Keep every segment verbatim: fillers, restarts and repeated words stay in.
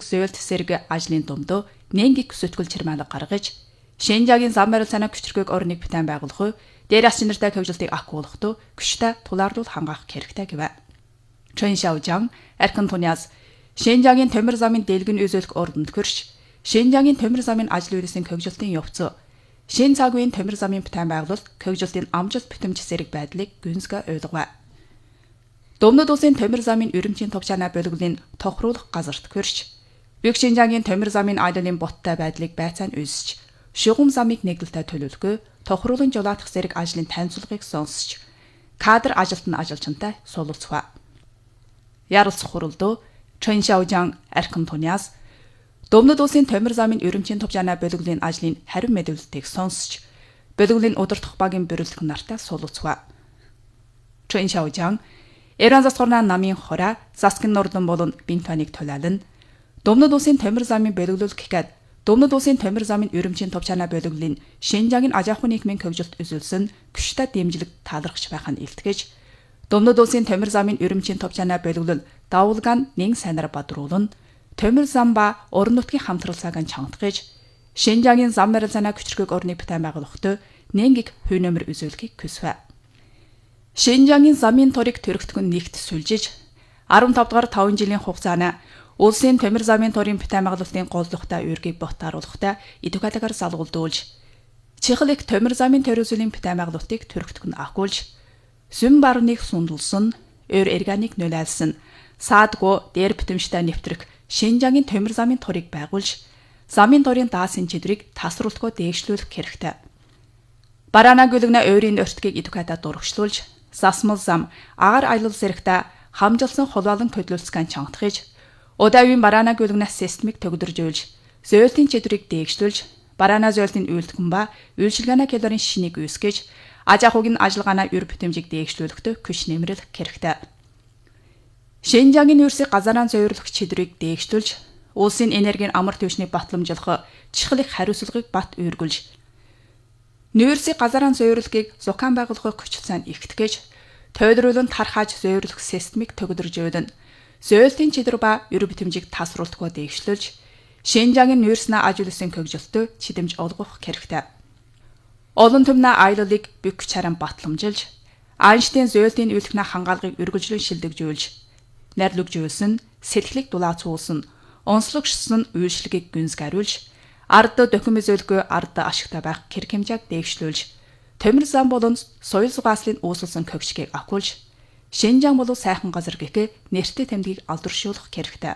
хөгжүүлэх зөвлөлт зэрэг ажлын дундөө нэнгийг сөтгөл чирмаалга гаргаж, Шинжаагийн зам барил санаа хүчрхэг орныг бүтээн байгуулах, дээр ас чинартай хөгжилтийг ахгуулах, күштэй тулаарлуул хангаах хэрэгтэй гэв. Чэн Шаожан аркан туниас Шинжаагийн төмөр замын дэлгэн үзүүлэх ордонд хөрш, Шинжаагийн төмөр замын ажил үйлсийн хөгжилтийн явц, Шин цагийн төмөр замын бүтээн байгуулалт хөгжилтийн амжилт бүтэмж зэрэг байдлыг гүнзгий ойлгов. Домнод улсын төмөр замын өрөмчийн товчаанаа болголын тохируулах газарт хөрш, Büyük Шинжаагийн төмөр замын аяллын боттой байдлыг байцаан үүсч, шугам замыг нэгдэлтэй төлөвлөгөө, тохируулын жолоодох зэрэг ажлын танилцуулгыг сонсч, кадр ажилтны ажилчинтай суулцав. Ярилцах хуралдөө Чэн Шаожан аркан туниас Домнод улсын төмөр замын өрөмчийн товчаанаа болголын ажлын харин мэдүүлэлтийг сонсч, болголын удирдах багийн бүрэлдэх нартай суулцав. Чэн Шаожан Эран засгорна намын хора Заскин нордон болон бинтаныг төлөөлөн Домнод улсын төмөр замын боловлол гэхэд Домнод улсын төмөр замын өрөмчийн товчаанаа боловлын Шинжаагийн аж ахуйн нийгмийн хөгжилт үзүүлсэн күштэй дэмжлэг таалархж байх нь илтгэж, Домнод улсын төмөр замын өрөмчийн товчаанаа боловлол давуулгаан нэн сайнаар бадруулан төмөр зам ба орон нутгийн хамтрал цагаан чангатгаж, Шинжаагийн зам барил санаа хүчрхэг орныг бүтээн байгуулахдаа нэнгийг хувь нэмэр үзүүлэхийг хүсвэ. Шинжаагийн замын торыг төрөгтгөн нэгт сүлжиж, арван тав дугаар таван жилийн хугацаанд улсын төмөр замын торын бүтээн байгуулалтын голлогтой үүргийг ботааруулахтай эдүкатагаар залгуулдуулж, чихлэг төмөр замын төр үзүүлийн бүтээн байгуулалтыг төрөгтгөн агуулж, сүм барныг сундалсан, өр органик нөлөөлсөн, саадгүй дээр бүтэмжтэй нэвтрэх Шинжаагийн төмөр замын торыг байгуулж, замын торын даасын чидрийг тасралтгүй дээшлүүлэх хэрэгтэй. Бараана гүлгнэ өөрийн өртгийг эдүкатад дурагшлуулж, засмал зам агаар аялал зэрэгтэй хамжилсан хулбалан хөдлөлцгэн чангатгаж, Удаавын бараана гүлгнэс системийг төгдөржүүлж, зөөлтийн чидрийг дээшлүүлж, бараана зөөлтийн үйлдэлгэн ба үйлчилгээний калорийн шинийг үүсгэж, аж ахуйн ажиллагаанаа өр бүтэмжийг дээшлүүлэхдээ күш нэмрэлэх хэрэгтэй. Шинжаагийн нүүрсийг газараа зөөвөрлөх чидрийг дээшлүүлж, улсын энергийн амар түвшний батламжлах чихлэх хариуцлагыг бат үүргүүлж, нүүрсийг газараа зөөвөрлөхийг зукаан байгуулахыг хүчилсэн ихтгэж, тойдруулан тархааж зөөвөрлөх системийг төгдөржүүлэн, зөөлтийн чидэр ба өр бүтэмжийг тасруултгоо дээшлүүлж, Шинжаагийн нүүрснээ аж үйлсийн хөгжилтөд чидэмж олгох хэрэгтэй. Олон түмнээ аяллыг бүх чаран батламжилж, Айнштейн зөөлтийн үйлдэлнээ хангаалгыг үргэлжлэн шилдэгжүүлж, найрлугжүүлсэн, сэтгэлийг дулаацуулсан, онцлогшсон үйлчлэгийг гүнзгийруулж, ард документ зөвлөгөө ард ашигтай байх хэрэг хэмжээг дээшлүүлж, төмөр зам болон соёл зугааслын үүсэлсэн хөгжгийг агуулж, Шинжаан болов сайхан газар гэхээ нэртэй тэмдгийг алдаршуулах хэрэгтэй.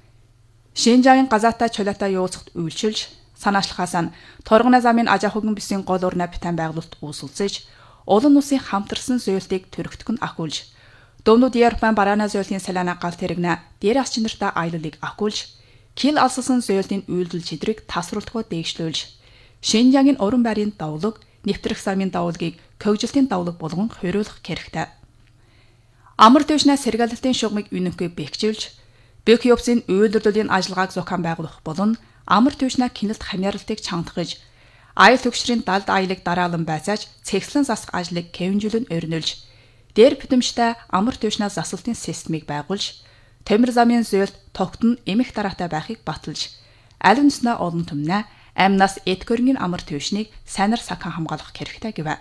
Шинжаагийн газаатай чулаатай юуцахт үйлчилж, санаачлахаас нь торгоны замын аж ахуйн бисийн гол орноо бүтээн байгуулалт үүсэлцэж, олон улсын хамтарсан зөөлтийг төрөгтгөн агуулж, Домнод Европын бараана зөөлтийн салаана гал тэрэгнэ дээр ас чинартай аяллыг агуулж, кил алссан зөөлтийн үйлдэл чидрийг тасралтгүй дээшлүүлж, Шинжаагийн уран байрын давлаг, нэвтрэх замын давлгийг хөгжилтийн давлаг болгон хориулах хэрэгтэй. Амар түвшнээ сэргээлтийн шугамыг үнэнхэй бэхжүүлж, бүх явцын үйлдвэрлэлийн ажиллагааг зохион байгуулах болон амар түвшнээ кинэлт хамяаралтыг чангатгаж, аял төгшрийн далд аялыг дараалан байцааж, цэгцлэн засах ажлыг хэвэнжүүлэн өрнүүлж, дээр бүтэмжтэй амар түвшнээ засалтын системийг байгуулж, төмөр замын зөөлт тогтон эмх дараатай байхыг баталж, аль үндэснээ олон түмнээ амнаас эдгөргийн амар түвшнийг сайнар сакан хамгаалах хэрэгтэй гэв.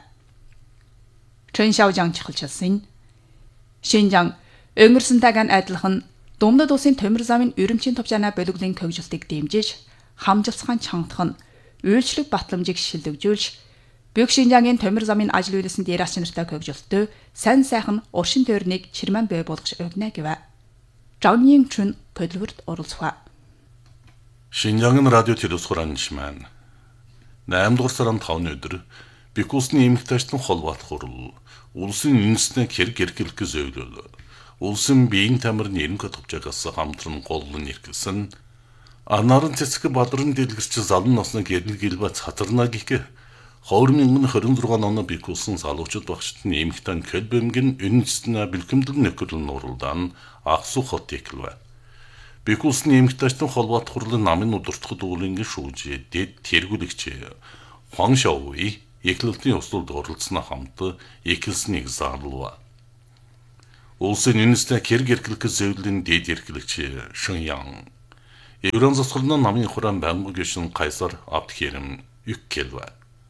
Чэн Шаожан чихэлжилсэн. Шинжаан өнгөрсөнтэйг нь адилхан Домнод улсын төмөр замын өрөмчийн товчаанаа боловлын хөгжилтийг дэмжиж, хамжилцхан чангатах нь үйлчлэг батламжийг шилдэгжүүлж, Büyük Шинжаагийн төмөр замын ажил үйлсэн дээр ас чинартай хөгжилтөд сайн сайхан уршин тойрныг чирмэн бай болгож өгнө гэв. Жаунийн чүн хөдөлгөөрт оролцов. Шинжаагийн радио телевизхуранч маань найман дугаар сарын тавны өдөр Бикусны эмэгтэйчдын холбоот хурал, улсын үндэсний хэрэг эрхлэх зөвлөл, улсын биеийн тамир нэрнгэ товчаагаас хамтран голлон нэрхэлсэн Анарын цэцэг бадрын дэлгэрч залан насны гэрэл гэлбац хатарна гэх хоёр мянган хорин зургаан оны Бикусын залуучууд багшд нь эмэгтэн Кэлбэмгийн үндэсний бэлгэмдэл нөхөрлөн нууралдаан Аксу хот иклвэ. Бикусны эмэгтэйчдын холбоот хурлын намын удирдахад уулынгийн шүүжээ дэд тэргүүлэгч Хуан Шаоуи эклэлтийн услуулд оролцсноо хамт эклснийг заалва. Улсын үндэсний хэрэг эрхлэх зөвлөлийн дэд эрхлэгч Шэн Ян Еврон засварны намын хураан байнгын гишүүн Кайсар Абдхерем Юккелва.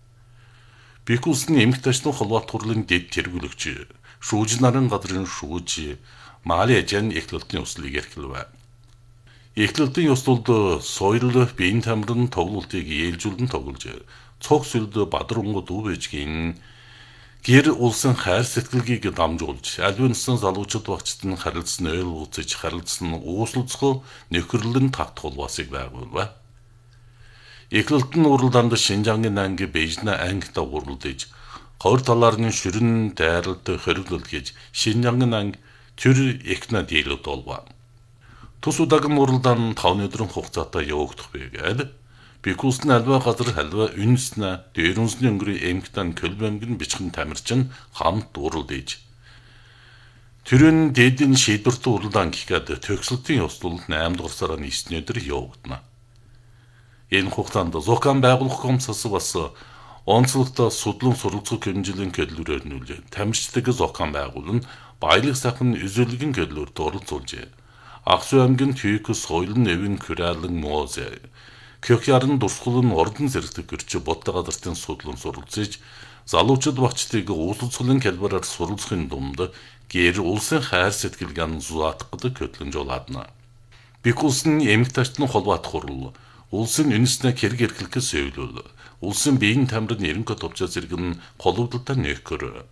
Бикулсны эмгтээчдийн холбоот хурлын дэд тэргүүлэгч шүүж нарын газрын шүүж Малайжан эхлэлтийн услыг эрхлэв. Эхлэлтийн ёслолд соёл биеийн тамирын тоглолтыг ээлжүүлэн тоглож цог сүлд бадрангууд үвэжгийн гэр улсын хайр сэтгэлгийг дамжуулж альвинсан залуучууд багчд нь харилцсан ойлгоцож харилцсан ууслцгоо нөхөрлөн тавтах улбасыг байгуулва. Эхлэлтэн уралдаанд Шинжангийн анги Бэйжна ангита уралдаж хойр талаар нь ширэн дайралт хориглол гэж Шинжангийн анги төр экна дийлүүд болва. Тус удаагийн уралдаан тавны өдрийн хугацаатай явагдах байгаад Бикулсны альва газар халва үнснэ дээрүнсний өнгөрийн эмгтэн Көлбэмгэн бичхэн тамирчин хамт уралдаж. Тэрэн дээдийн шийдвэрт уралдаан гэхэд төгсөлтийн ёслолд наймд дугаар сарын эсний өдөр явагдана. Энэ хугацаанд Зокан байгуулах комиссаас бас онцлогтой судлан суралцах хэмжээлийн хөдөлгөөр нүүлээ. Тамирчдаг Зокан байгуулан баялаг сайхан үзүүлгийн хөдөлгөөрт оролцуулжээ. Аксу аймгийн Түйкс соёлын нэвэн Күралан Мозе Кёхярн дурсгалын ордон зэрэгтэй гэрч бодтой газартын судлан суралцж залуучууд багчдыг уулзлын хэлбэрээр суралцахын дунд гэр улсын хайр сэтгэлгэн зуатах гэдэг хөдөлгөөнжүүлэднэ. Бикулсны эмгтээчдийн холбоот хурал улсын үндэснээ хэрэг эрхлэхээс зөвлөл улсын биеийн тамирын нэрнгэ товчоо зэрэг нь холбогдлолтой нөхөр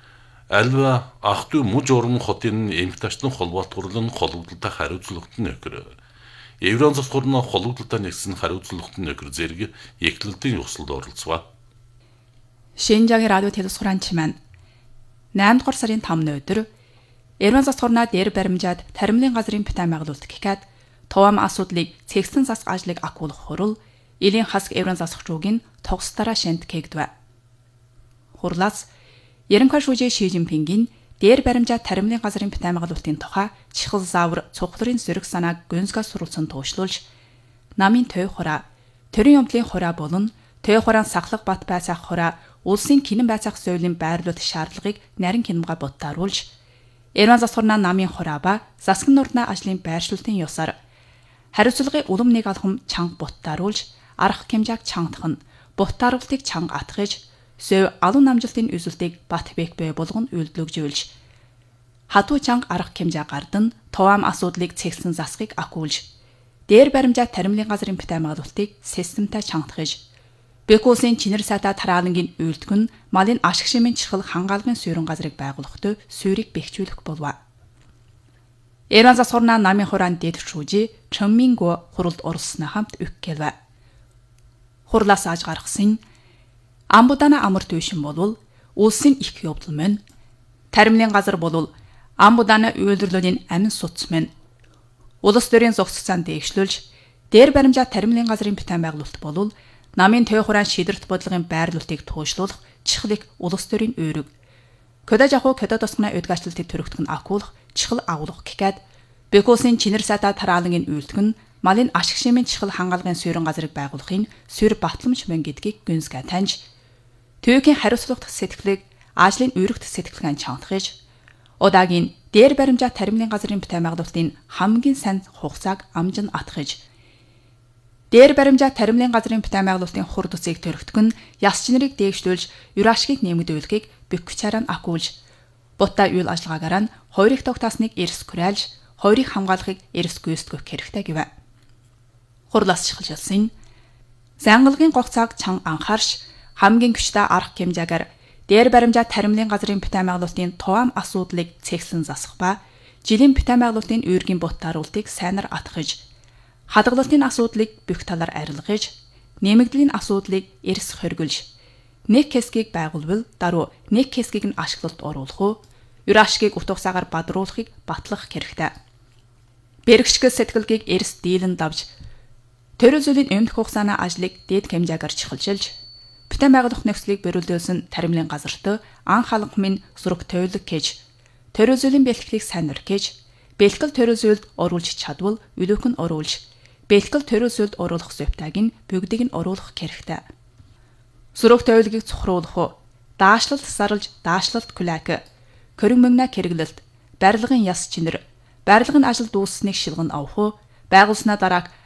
альва ахту муж урам хотын эмгтээчдийн холбоот хурлын холбогдлолтой хариуцлагатай нөхөр Еврон засварны холбогдлолтой нэгсэн хариуцлагатай нөхөр зэрэг эхлэлтийн ёслолд оролцов. Шинжаагийн радио телевизхураанч маань наймд дугаар сарын тамны өдөр Еврон засварнаа дээр баримжаад таримлын газрын битэн байгуулалт гэхэд товам асуудлыг цэгцэн засах ажлыг акуулах хурал элийн хасг Еврон засагчуугийн тогстараа шент кэгдвэ. Хурлаас Ерөнхий шүүжээ Ши Жинпингийн дээр баримжаа таримлын газрын битэн байгуулалтын тухай чихэл заавар цугларын зэрэг санааг гүнзгээс суралцсан туушлуулж намын төв хураа, төрийн юмтлын хураа болон төв хураан сахлах бат байцаах хураа улсын кинэн байцаах зөвлөлийн байрлуулах шаардлагыг нарийн кинемга бодтааруулж Ерөн засварнаа намын хураа ба засгийн нурдна ажлын байршлалтын ёсоор хариуцлагын улам нэг алхам чанга бодтааруулж арга хэмжээг чангадах нь бодтааруултыг чанга атгаж сөв алун намжилтын үзүүлэлтийг бат бэкбэ болгон үйлдэлгжүүлж хатуу чанга арга хэмжээ гардан товам асуудлыг цэгсэн засахыг акуулж дээр баримжаа таримлын газрын битэн байгуулалтыг системтай чангадахж Бекулсын чинэр сайта тараалангийн үйлдэл нь малын ашиг шимийн чихэл хангаалгын суурин газрыг байгуулахдаа суурийг бэхжүүлэх болов. Ерөн засварнаа намын хураан дэд шүүжи Чөнминго хуралд оролцсны хамт үккэлвэ. Хурлаас аж гаргасан Амбудана амар төвшин болвол улсын их явдал мөн таримлын газар болвол Амбудана үйлдвэрлэлийн амин суц мөн улс төрийн зохицолцоон дээгшлүүлж дээр баримжаа таримлын газрын битэн байгуулалт болвол намын төв хураан шийдвэрт бодлогын байрлуулалтыг туушлуулах чихлэг улс төрийн өөрөг көдөж ахуу көдө тосгоны өдгаачлалтыг төрөгдөх нь акуулах чихэл агуулах гэхэд Бекулсын чинэр сайта тараалангийн үйлдэл нь малын ашиг шимийн чихэл хангаалгын суурин газрыг байгуулахын суурь батламж мөн гэдгийг гүнзгий таньж төвийн хариуцлагатай сэтгэлийг ажлын үүрэгт сэтгэлгэн чангахж удаагийн дээр баримжаа таримлын газрын битэн байгуулалтын хамгийн сайн хугацааг амжин атгахж дээр баримжаа таримлын газрын битэн байгуулалтын хурд үсийг төрөгдөх нь яс чинэрийг дээгшлүүлж юрашгийг нэмэгдүүлэхийг бэкчараа акуулж бутаа үйл ажиллагаагаар нь хоёрыг тогтоосныг эрс күрэлж хоёрыг хамгаалахыг эрс гүйцэтгэх хэрэгтэй гэв. Хурлаас шилжилсэн Зангилгийн гогцааг чан анхаарш хамгийн хүчтэй арга хэмжээгээр дээр баримжаа таримлын газрын битэн байгуулалтын товам асуудлыг цэгсэн засах ба жилийн битэн байгуулалтын үүргийн бутааруултыг сайнаар атгахж хадгалалтын асуудлыг бүх талаар арилгаж, нэмэгдлийн асуудлыг эрс хоригулж, нэг хэсгийг байгуулвал даруй нэг хэсгийг нь ашиглалт оруулах уу, юрашгийг утгасаагаар бадруулахыг батлах хэрэгтэй. Бэргшгэл сэтгэлгийг эрс дийлэн давж, төрөл зүйлийн өмнөх хугацааны ажлыг дээд хэмжээгээр чухалчилж, битэн байгуулах нөхцөлийг бэрүүлсэн таримлын газарт анх халахмын зураг тойлог гэж, төрөл зүйлийн бэлтгэлийг сайнэр гэж, бэлтгэл төрөл зүйлд оруулж чадвал үлөөх нь оруулж, бэлтгэл төрөл зүйлд оруулах зөвтайг нь бүгдийг нь оруулах хэрэгтэй. Зураг тойлогийг цухруулах уу, даашлалт сарлж даашлалт күлэк, körөг мөнгнэ хэрэглэлт, барилгын яс чинэр, барилгын ажил дууссныг шилгэн авах уу, байгуулснаа дараа